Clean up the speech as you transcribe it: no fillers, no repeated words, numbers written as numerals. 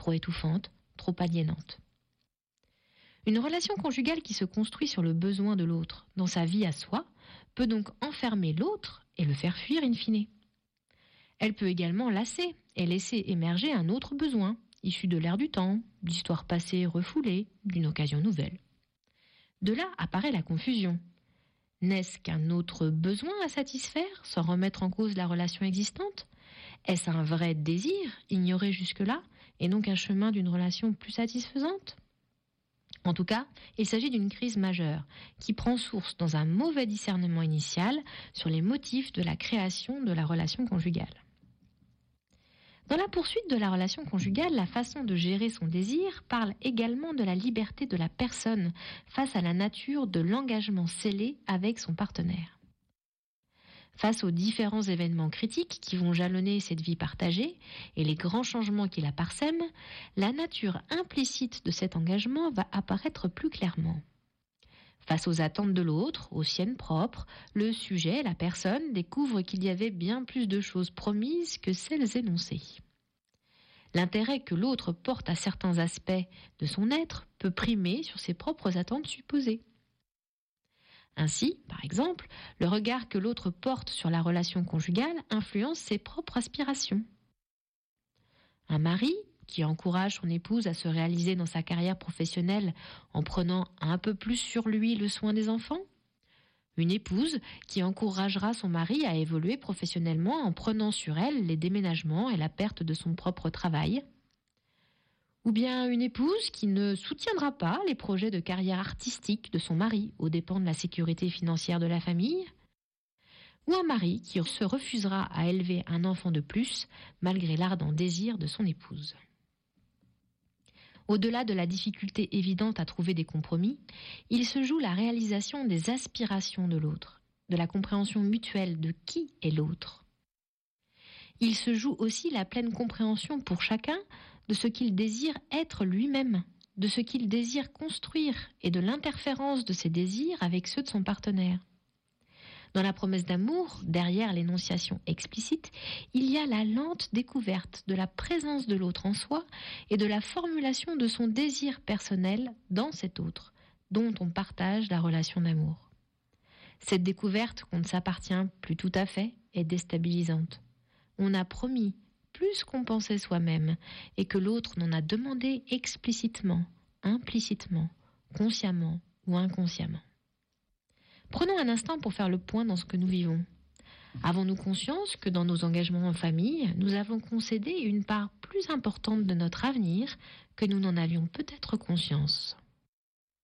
trop étouffante, trop aliénante. Une relation conjugale qui se construit sur le besoin de l'autre, dans sa vie à soi, peut donc enfermer l'autre et le faire fuir in fine. Elle peut également lasser et laisser émerger un autre besoin, issu de l'air du temps, d'histoires passées refoulées, d'une occasion nouvelle. De là apparaît la confusion. N'est-ce qu'un autre besoin à satisfaire, sans remettre en cause la relation existante ? Est-ce un vrai désir, ignoré jusque-là, et donc un chemin d'une relation plus satisfaisante ? En tout cas, il s'agit d'une crise majeure, qui prend source dans un mauvais discernement initial sur les motifs de la création de la relation conjugale. Dans la poursuite de la relation conjugale, la façon de gérer son désir parle également de la liberté de la personne face à la nature de l'engagement scellé avec son partenaire. Face aux différents événements critiques qui vont jalonner cette vie partagée et les grands changements qui la parsèment, la nature implicite de cet engagement va apparaître plus clairement. Face aux attentes de l'autre, aux siennes propres, le sujet, la personne, découvre qu'il y avait bien plus de choses promises que celles énoncées. L'intérêt que l'autre porte à certains aspects de son être peut primer sur ses propres attentes supposées. Ainsi, par exemple, le regard que l'autre porte sur la relation conjugale influence ses propres aspirations. Un mari qui encourage son épouse à se réaliser dans sa carrière professionnelle en prenant un peu plus sur lui le soin des enfants ? Une épouse qui encouragera son mari à évoluer professionnellement en prenant sur elle les déménagements et la perte de son propre travail ? Ou bien une épouse qui ne soutiendra pas les projets de carrière artistique de son mari aux dépens de la sécurité financière de la famille ? Ou un mari qui se refusera à élever un enfant de plus malgré l'ardent désir de son épouse ? Au-delà de la difficulté évidente à trouver des compromis, il se joue la réalisation des aspirations de l'autre, de la compréhension mutuelle de qui est l'autre. Il se joue aussi la pleine compréhension pour chacun de ce qu'il désire être lui-même, de ce qu'il désire construire et de l'interférence de ses désirs avec ceux de son partenaire. Dans la promesse d'amour, derrière l'énonciation explicite, il y a la lente découverte de la présence de l'autre en soi et de la formulation de son désir personnel dans cet autre, dont on partage la relation d'amour. Cette découverte qu'on ne s'appartient plus tout à fait est déstabilisante. On a promis plus qu'on pensait soi-même et que l'autre n'en a demandé explicitement, implicitement, consciemment ou inconsciemment. Prenons un instant pour faire le point dans ce que nous vivons. Avons-nous conscience que dans nos engagements en famille, nous avons concédé une part plus importante de notre avenir que nous n'en avions peut-être conscience ?